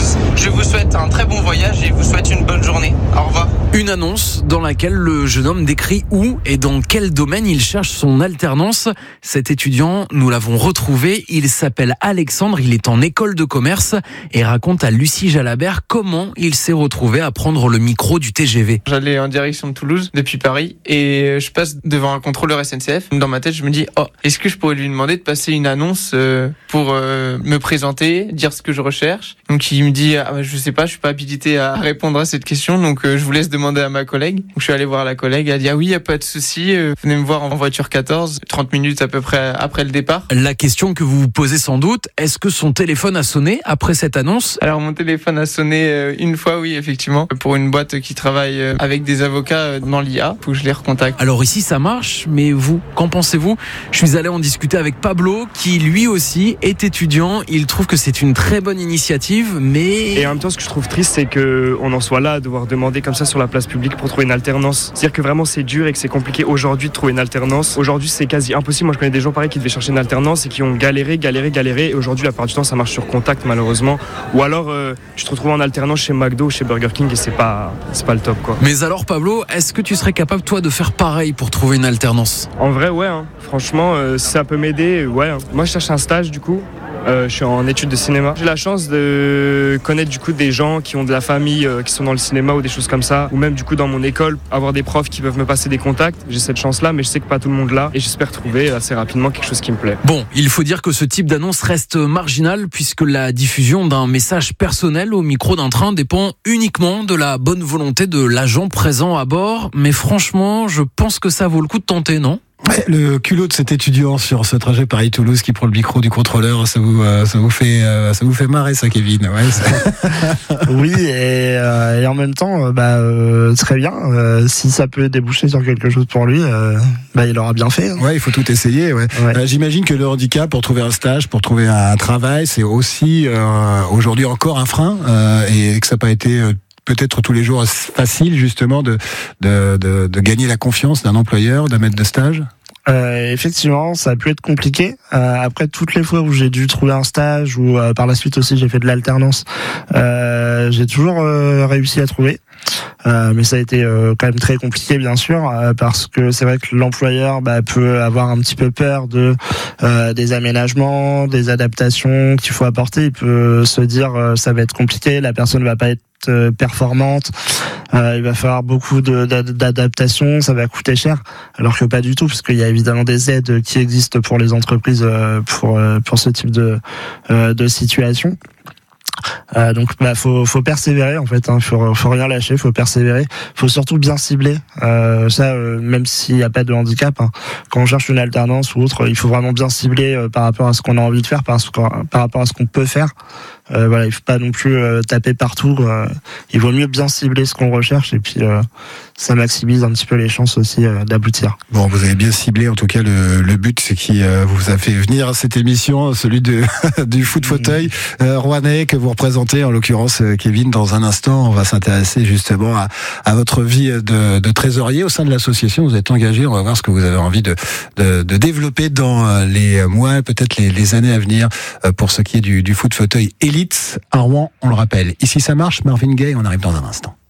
tous. Je vous souhaite un très bon voyage et vous souhaite une bonne journée. Au revoir. Une annonce dans laquelle le jeune homme décrit où et dans quel domaine il cherche son alternance. Cet étudiant, nous l'avons retrouvé. Il s'appelle Alexandre, il est en école de commerce et raconte à Lucie Jalabert comment il s'est retrouvé à prendre le micro du TGV. J'allais en direction de Toulouse depuis Paris et je passe devant un contrôleur SNCF. Dans ma tête, je me dis est-ce que je pourrais lui demander de passer une annonce pour me présenter, dire ce que je recherche. Donc il me dit je sais pas, je suis pas habilité à répondre à cette question, donc je vous laisse demander à ma collègue. Donc je suis allé voir la collègue, elle a dit oui, y a pas de souci, venez me voir en voiture 14, 30 minutes à peu près après le départ. La question que vous vous posez sans doute, est-ce que son téléphone a sonné après cette annonce ? Alors mon téléphone a sonné une fois, oui, effectivement, pour une boîte qui travaille avec des avocats dans l'IA. Faut que je les recontacte. Alors ici ça marche, mais vous, qu'en pensez-vous ? Je suis allé en discuter avec Pablo, qui lui aussi est étudiant. Il trouve que c'est une très bonne initiative, mais... Et en même temps, ce que je trouve triste, c'est qu'on en soit là à devoir demander comme ça sur la place publique pour trouver une alternance. C'est-à-dire que vraiment c'est dur et que c'est compliqué aujourd'hui de trouver une alternance. Aujourd'hui c'est quasi impossible. Moi je connais des gens pareils qui devaient chercher une alternance et qui ont galéré. Et aujourd'hui la plupart du temps ça marche sur contact malheureusement. Ou alors tu te retrouves en alternance chez McDo ou chez Burger King et c'est pas le top quoi. Mais alors Pablo, est-ce que tu serais capable toi de faire pareil pour trouver une alternance ? En vrai ouais, franchement si ça peut m'aider, ouais. Moi je cherche un stage du coup. Je suis en études de cinéma. J'ai la chance de connaître du coup des gens qui ont de la famille qui sont dans le cinéma ou des choses comme ça, ou même du coup dans mon école, avoir des profs qui peuvent me passer des contacts. J'ai cette chance-là, mais je sais que pas tout le monde l'a et j'espère trouver assez rapidement quelque chose qui me plaît. Bon, il faut dire que ce type d'annonce reste marginal puisque la diffusion d'un message personnel au micro d'un train dépend uniquement de la bonne volonté de l'agent présent à bord. Mais franchement, je pense que ça vaut le coup de tenter, non ? Ouais, le culot de cet étudiant sur ce trajet Paris-Toulouse qui prend le micro du contrôleur, ça vous fait marrer ça, Kevin. Ouais, oui, et en même temps, très bien. Si ça peut déboucher sur quelque chose pour lui, il aura bien fait. Ouais, il faut tout essayer. Ouais. J'imagine que le handicap pour trouver un stage, pour trouver un travail, c'est aussi aujourd'hui encore un frein et que ça n'a pas été peut-être tous les jours facile justement de gagner la confiance d'un employeur, d'un maître de stage. Effectivement, ça a pu être compliqué. Après toutes les fois où j'ai dû trouver un stage ou par la suite aussi j'ai fait de l'alternance, j'ai toujours réussi à trouver. Mais ça a été quand même très compliqué bien sûr parce que c'est vrai que l'employeur peut avoir un petit peu peur de des aménagements, des adaptations qu'il faut apporter. Il peut se dire ça va être compliqué, la personne va pas être performante, il va falloir beaucoup d'adaptations, ça va coûter cher, alors que pas du tout, parce qu'il y a évidemment des aides qui existent pour les entreprises pour ce type de situation. Donc faut persévérer en fait, faut rien lâcher, faut persévérer, faut surtout bien cibler même s'il n'y a pas de handicap, quand on cherche une alternance ou autre, il faut vraiment bien cibler par rapport à ce qu'on a envie de faire, par rapport à ce qu'on peut faire. Il faut pas non plus taper partout, il vaut mieux bien cibler ce qu'on recherche et puis ça maximise un petit peu les chances aussi d'aboutir. Bon, vous avez bien ciblé en tout cas le but, c'est qui vous a fait venir à cette émission, celui du foot fauteuil rouennais que vous représentez, en l'occurrence Kevin. Dans un instant, on va s'intéresser justement à votre vie de trésorier au sein de l'association. Vous êtes engagé, on va voir ce que vous avez envie de développer dans les mois, peut-être les années à venir pour ce qui est du foot fauteuil élite à Rouen, on le rappelle. Ici ça marche, Marvin Gaye, on arrive dans un instant.